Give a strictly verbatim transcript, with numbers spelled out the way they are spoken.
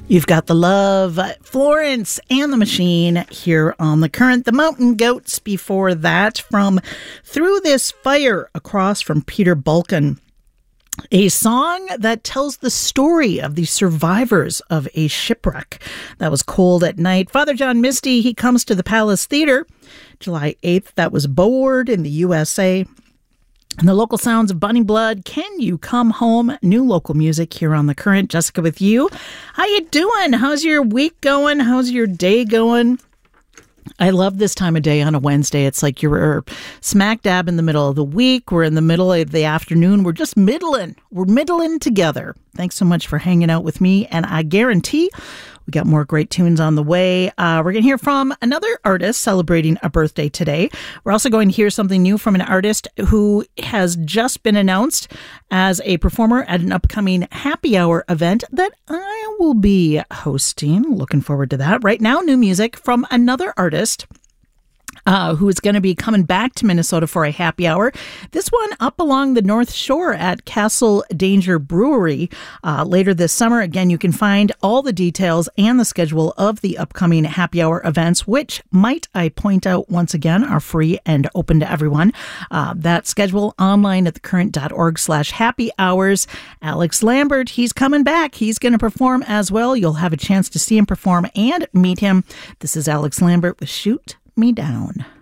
You've got the love, Florence and the Machine here on The Current. The Mountain Goats before that from Through This Fire across from Peter Bulkin. A song that tells the story of the survivors of a shipwreck that was cold at night. Father John Misty, he comes to the Palace Theater July eighth. That was Board in the U S A. And the local sounds of Bunny Blood, Can You Come Home? New local music here on The Current. Jessica with you. How you doing? How's your week going? How's your day going? I love this time of day on a Wednesday. It's like you're smack dab in the middle of the week. We're in the middle of the afternoon. We're just middling. We're middling together. Thanks so much for hanging out with me. And I guarantee we got more great tunes on the way. Uh, we're going to hear from another artist celebrating a birthday today. We're also going to hear something new from an artist who has just been announced as a performer at an upcoming happy hour event that I will be hosting. Looking forward to that. Right now, new music from another artist Uh, who is going to be coming back to Minnesota for a happy hour. This one up along the North Shore at Castle Danger Brewery uh, later this summer. Again, you can find all the details and the schedule of the upcoming happy hour events, which, might I point out once again, are free and open to everyone. Uh, that schedule online at thecurrent.org slash happy hours. Alex Lambert, he's coming back. He's going to perform as well. You'll have a chance to see him perform and meet him. This is Alex Lambert with Shoot Me Down.